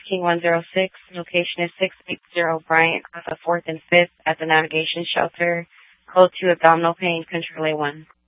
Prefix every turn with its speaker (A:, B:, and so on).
A: King 106. Location is 680 Bryant, Cross 4th and 5th at the Navigation Shelter. Code 2 abdominal pain, Control A1.